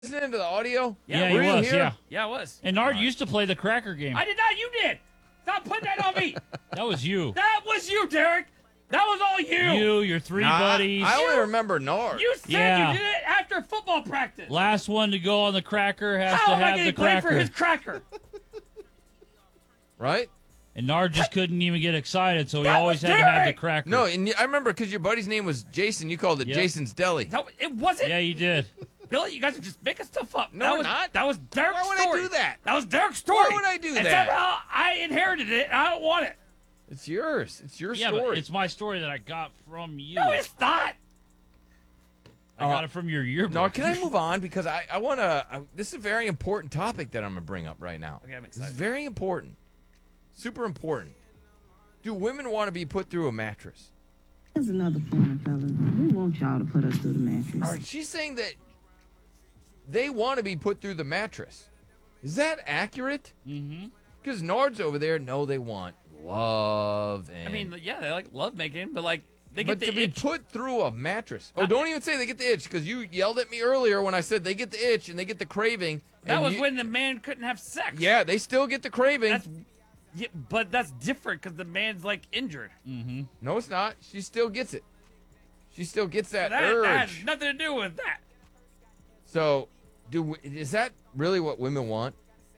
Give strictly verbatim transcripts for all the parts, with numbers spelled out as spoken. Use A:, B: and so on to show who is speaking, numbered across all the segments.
A: listening to the audio?
B: Yeah,
C: he
A: Were you
C: was,
A: here?
C: yeah.
B: Yeah, it was.
C: And Nard used to play the cracker game.
B: I did not. You did. Stop putting that on me.
C: That was you.
B: That was you, Derek. That was all you.
C: You, your three
A: Nah,
C: buddies.
A: I only
B: You-
A: remember Nard.
B: You said
C: Yeah.
B: you did it after football practice.
C: Last one to go on the cracker has
B: How
C: to
B: am I
C: have the
B: getting played
C: cracker.
B: for his cracker?
A: Right?
C: And Nard just couldn't even get excited, so he
B: That
C: always
B: was
C: had to have the
B: Derek!
C: cracker.
A: No, and y- I remember because your buddy's name was Jason. You called it
C: Yep.
A: Jason's Deli.
B: No, it wasn't.
C: Yeah, you did.
B: Billy, you guys are just making stuff up.
A: No,
B: that
A: we're
B: was,
A: not.
B: That was Derek's
A: Why would I
B: story.
A: do that?
B: That was Derek's story.
A: Why would I do
B: and
A: that?
B: somehow I inherited it, and I don't want it.
A: It's yours. It's your
C: Yeah,
A: story.
C: but it's my story that I got from you.
B: No, it's not.
C: I got it from your yearbook.
A: No, can I move on? Because I, I want to. This is a very important topic that I'm going to bring up right now.
B: Okay, I'm
A: This is
B: excited.
A: very important. Super important. Do women want to be put through a mattress?
D: Here's another point, fellas. We want y'all to put us through the mattress.
A: All right, she's saying that they want to be put through the mattress. Is that accurate?
C: Mm-hmm.
A: Because Nard's over there, no, they want love. And,
B: I mean, yeah, they like love making, but like they
A: but
B: get
A: to
B: the
A: be
B: itch.
A: put through a mattress. Oh, don't even say they get the itch, because you yelled at me earlier when I said they get the itch and they get the craving.
B: That
A: and
B: was
A: you-
B: when the man couldn't have sex.
A: Yeah, they still get the craving.
B: That's, yeah, but that's different because the man's like injured.
C: Mm-hmm.
A: No, it's not. She still gets it. She still gets that,
B: That,
A: urge.
B: that has nothing to do with that.
A: So, do we, is that really what women want?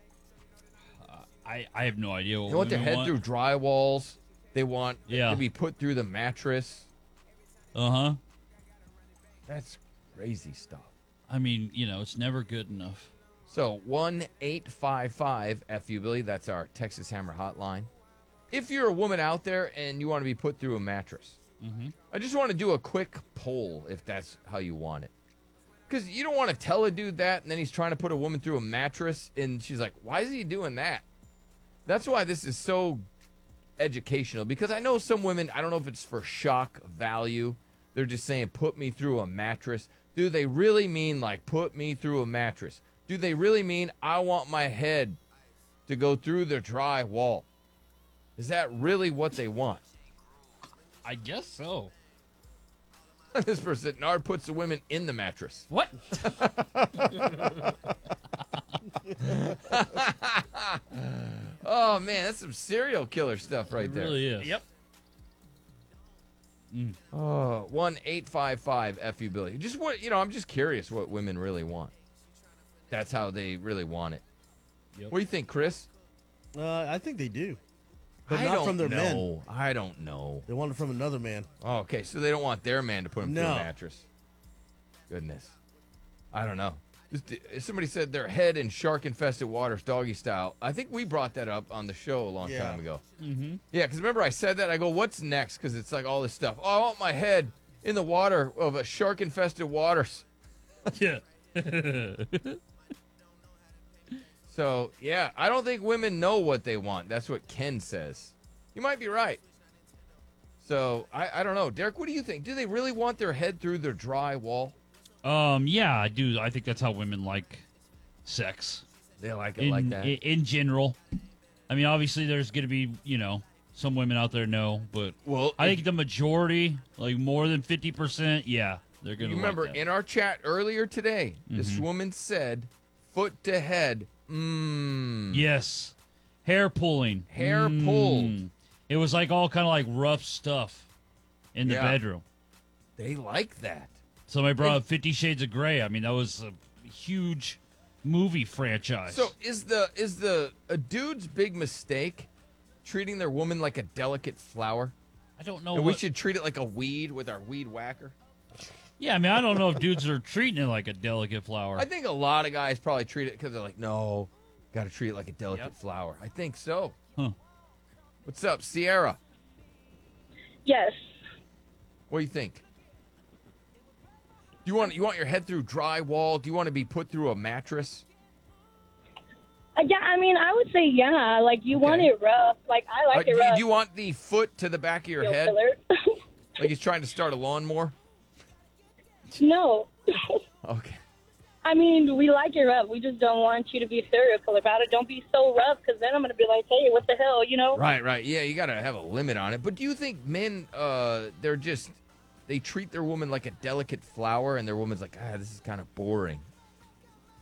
C: I, I have no idea what
A: They want their
C: women
A: head
C: want.
A: through drywalls. They want
C: Yeah.
A: to be put through the mattress.
C: Uh-huh.
A: That's crazy stuff.
C: I mean, you know, it's never good enough.
A: So one eight five five F U Billy, that's our Texas Hammer hotline. If you're a woman out there and you want to be put through a mattress,
C: Mm-hmm.
A: I just want to do a quick poll if that's how you want it. Because you don't want to tell a dude that and then he's trying to put a woman through a mattress and she's like, why is he doing that? That's why this is so educational. Because I know some women, I don't know if it's for shock value, they're just saying, put me through a mattress. Do they really mean like, put me through a mattress? Do they really mean I want my head to go through the dry wall? Is that really what they want?
C: I guess so.
A: This person said Nard puts the women in the mattress.
B: What?
A: Oh man, that's some serial killer stuff right
C: It
A: there.
C: really is.
B: Yep.
A: Oh, one eight five five F U Billy. Just what you know, I'm just curious what women really want. That's how they really want it.
C: Yep.
A: What do you think, Chris?
E: Uh, I think they do, but
A: I
E: not
A: don't
E: from their men.
A: know. I don't know.
E: They want it from another man.
A: Oh, okay, so they don't want their man to put them through
E: No.
A: a mattress. Goodness, I don't know. Just, somebody said their head in shark-infested waters, doggy style. I think we brought that up on the show a long
E: Yeah.
A: time ago.
C: Mm-hmm.
A: Yeah, because remember I said that? I go, what's next? Because it's like all this stuff. Oh, I want my head in the water of a shark-infested waters.
C: Yeah.
A: So, yeah, I don't think women know what they want. That's what Ken says. You might be right. So, I, I don't know. Derek, what do you think? Do they really want their head through their dry wall?
C: Um, yeah, I do. I think that's how women like sex.
A: They like it
C: In,
A: like that.
C: in, in general. I mean, obviously, there's going to be, you know, some women out there know, but
A: well,
C: I
A: if-
C: think the majority, like more than fifty percent, yeah, they're going
A: you
C: to
A: remember
C: like that.
A: in our chat earlier today, this
C: Mhm.
A: woman said, foot to head, mmm.
C: Yes. Hair pulling.
A: Hair
C: Mm.
A: pulled.
C: It was like all kind of like rough stuff in the
A: Yeah.
C: bedroom.
A: They like that.
C: Somebody brought up Fifty Shades of Grey. I mean, that was a huge movie franchise.
A: So is the is the a dude's big mistake treating their woman like a delicate flower?
C: I don't know
A: And
C: what...
A: we should treat it like a weed with our weed whacker?
C: Yeah, I mean, I don't know if dudes are treating it like a delicate flower.
A: I think a lot of guys probably treat it because they're like, no, got to treat it like a delicate
B: Yep.
A: flower. I think so.
C: Huh.
A: What's up, Sierra?
F: Yes.
A: What do you think? Do you want you want your head through drywall? Do you want to be put through a mattress?
F: Uh, yeah, I mean, I would say yeah. Like, you want
A: Okay.
F: it rough. Like, I
A: Uh,
F: like
A: do,
F: it
A: you-
F: rough.
A: do you want the foot to the back of your
F: Serial
A: head,
F: killer.
A: like he's trying to start a lawnmower?
F: No.
A: Okay.
F: I mean, we like it rough. We just don't want you to be a serial killer about it. Don't be so rough, because then I'm going to be like, hey, what the hell, you know?
A: Right, right. Yeah, you got to have a limit on it. But do you think men, uh, they're just, they treat their woman like a delicate flower, and their woman's like, ah, this is kind of boring.